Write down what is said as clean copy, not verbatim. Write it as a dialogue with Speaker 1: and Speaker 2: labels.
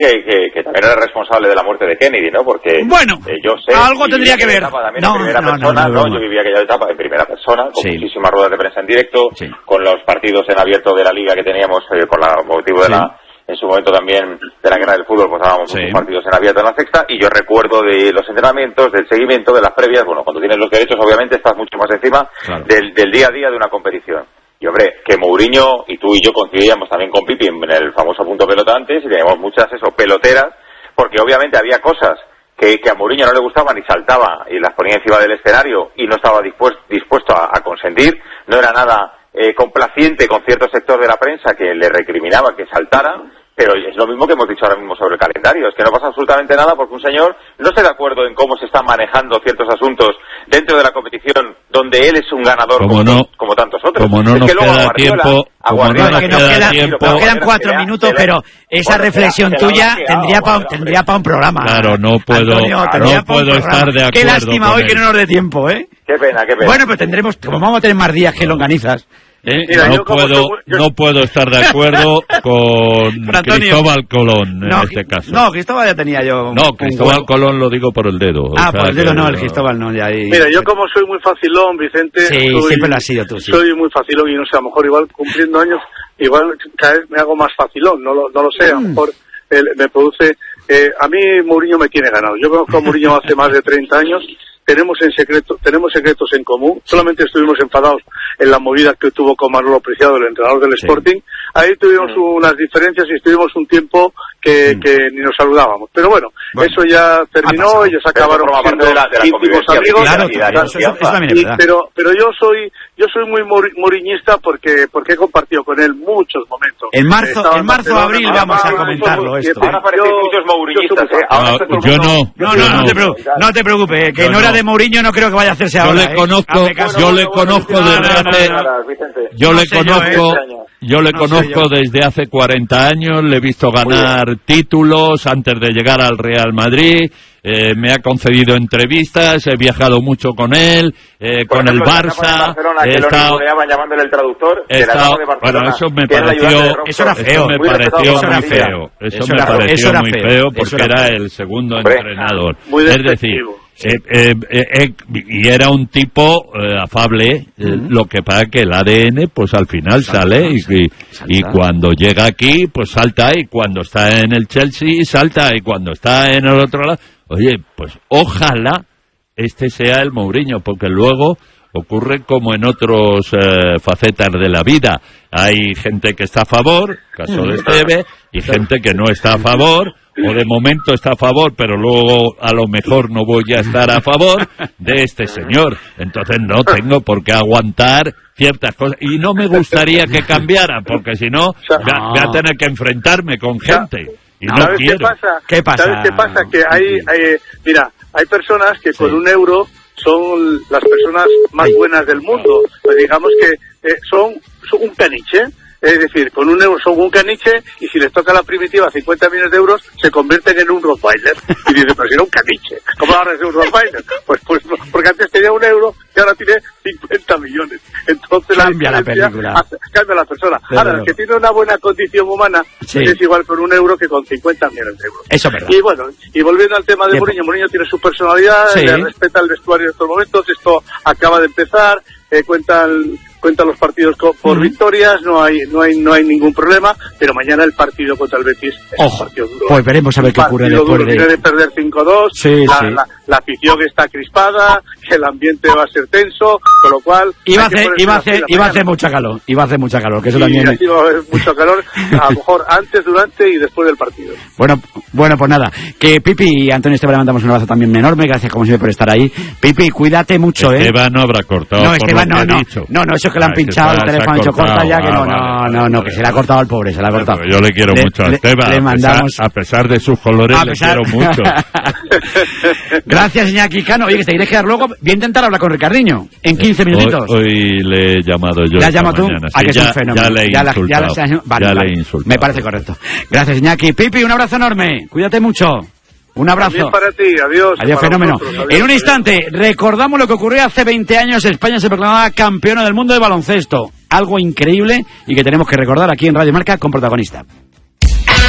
Speaker 1: que también era responsable de la muerte de Kennedy, ¿no? Porque
Speaker 2: bueno,
Speaker 1: yo sé,
Speaker 2: algo tendría que ver.
Speaker 1: Yo viví aquella etapa en primera persona, con muchísimas ruedas de prensa en directo, con los partidos en abierto de la liga que teníamos, con el motivo de en su momento también de la guerra del fútbol, pues dábamos muchos partidos en abierto en la sexta, y yo recuerdo de los entrenamientos, del seguimiento, de las previas. Bueno, cuando tienes los derechos, obviamente estás mucho más encima del día a día de una competición. Y hombre, que Mourinho y tú y yo coincidíamos también con Pipi en el famoso punto pelota antes, y teníamos muchas peloteras, porque obviamente había cosas que a Mourinho no le gustaban y saltaba y las ponía encima del escenario y no estaba dispuesto a consentir. No era nada complaciente con cierto sector de la prensa que le recriminaba que saltara. Pero es lo mismo que hemos dicho ahora mismo sobre el calendario, es que no pasa absolutamente nada porque un señor no esté de acuerdo en cómo se están manejando ciertos asuntos dentro de la competición, donde él es un ganador como tantos otros.
Speaker 3: Como no nos queda tiempo,
Speaker 2: nos quedan 4 minutos, pero esa reflexión tuya tendría para un programa.
Speaker 3: Claro, no puedo estar de acuerdo.
Speaker 2: Qué lástima hoy que no nos dé tiempo, ¿eh?
Speaker 1: Qué pena.
Speaker 2: Bueno, pero como vamos a tener más días que longanizas.
Speaker 3: Mira, no puedo estar de acuerdo con Cristóbal Colón en este caso.
Speaker 2: No, Cristóbal ya tenía yo.
Speaker 3: No, Cristóbal Colón lo digo por el dedo.
Speaker 2: Por el dedo no, el Cristóbal no. Ya ahí.
Speaker 4: Mira, yo como soy muy facilón, Vicente.
Speaker 2: Sí, siempre lo has sido tú. Sí.
Speaker 4: Soy muy facilón y no sé, a lo mejor igual cumpliendo años, igual cada vez me hago más facilón, no lo sé, a lo mejor me produce. A mí Mourinho me tiene ganado. Yo conozco a Mourinho hace más de 30 años. Tenemos secretos en común. Solamente estuvimos enfadados en la movida que tuvo con Manolo Preciado, el entrenador del Sporting. Ahí tuvimos unas diferencias y estuvimos un tiempo que ni nos saludábamos. Pero bueno, eso ya terminó, ellos acabaron siendo íntimos amigos.
Speaker 1: Claro,
Speaker 4: pero yo soy muy mourinhista porque he compartido con él muchos momentos.
Speaker 2: En marzo o abril vamos a comentarlo esto.
Speaker 1: Van a aparecer muchos mourinhistas,
Speaker 2: no te preocupes, que no era de Mourinho, no creo que vaya a hacerse ahora.
Speaker 3: Yo le conozco desde hace 40 años, le he visto ganar títulos antes de llegar al Real Madrid, me ha concedido entrevistas, he viajado mucho con él, con el Barça,
Speaker 1: he estado llamándole el traductor.
Speaker 3: Bueno, eso me pareció, eso me pareció muy feo porque era el segundo entrenador. Es decir, y era un tipo afable, lo que pasa que el ADN pues al final sale y cuando llega aquí pues salta, y cuando está en el Chelsea salta, y cuando está en el otro lado, oye, pues ojalá este sea el Mourinho, porque luego ocurre como en otros facetas de la vida, hay gente que está a favor, caso de Esteve, y gente que no está a favor, o de momento está a favor, pero luego a lo mejor no voy a estar a favor de este señor. Entonces no tengo por qué aguantar ciertas cosas. Y no me gustaría que cambiara, porque si no, voy a tener que enfrentarme con gente. Y no quiero.
Speaker 2: ¿Qué pasa?
Speaker 4: ¿Sabes qué pasa? Que hay personas que con un euro son las personas más buenas del mundo. Pues digamos que son un caniche. Es decir, con un euro son un caniche, y si les toca la primitiva 50 millones de euros, se convierten en un Rottweiler. Y dicen, pero si era un caniche, ¿cómo ahora es un Rottweiler? Pues porque antes tenía un euro y ahora tiene 50 millones. Entonces
Speaker 2: cambia la película.
Speaker 4: Cambia la persona. Ahora, el que tiene una buena condición humana es igual con un euro que con 50 millones de euros.
Speaker 2: Eso es verdad.
Speaker 4: Y bueno, y volviendo al tema de Mourinho, Mourinho tiene su personalidad, le respeta el vestuario en estos momentos, esto acaba de empezar, cuenta los partidos por victorias, no hay ningún problema, pero mañana el partido contra el Betis es un partido duro.
Speaker 2: Pues veremos a ver qué ocurre después
Speaker 4: de perder 5-2, la afición está crispada, el ambiente va a ser tenso, con lo cual
Speaker 2: iba a hacer mucha calor, que eso también
Speaker 4: va a haber mucho calor, a lo mejor antes, durante y después del partido.
Speaker 2: Bueno, pues nada, que Pipi y Antonio Esteban le mandamos un abrazo también enorme, gracias como siempre por estar ahí. Pipi, cuídate mucho,
Speaker 3: Esteban no habrá cortado.
Speaker 2: No, Esteban no, eso es que le han pinchado el teléfono, hecho corta ya, que no, que se le ha cortado al pobre, se le ha cortado.
Speaker 3: Yo le quiero mucho a Esteban,
Speaker 2: le mandamos...
Speaker 3: a pesar de sus colores, le quiero mucho.
Speaker 2: Gracias, Iñaki Cano. Oye, que te iré a quedar luego. Voy a intentar hablar con Ricardinho en 15 minutitos.
Speaker 3: Hoy le he llamado yo.
Speaker 2: ¿Le has llamado tú?
Speaker 3: Sí,
Speaker 2: que es un fenómeno.
Speaker 3: Ya le he insultado.
Speaker 2: Me parece correcto. Gracias, Iñaki. Pipi, un abrazo enorme. Cuídate mucho. Un abrazo.
Speaker 4: También para ti, adiós.
Speaker 2: Adiós, fenómeno.
Speaker 4: Adiós,
Speaker 2: en un instante, recordamos lo que ocurrió hace 20 años. España se proclamaba campeona del mundo de baloncesto. Algo increíble y que tenemos que recordar aquí en Radio Marca con protagonista.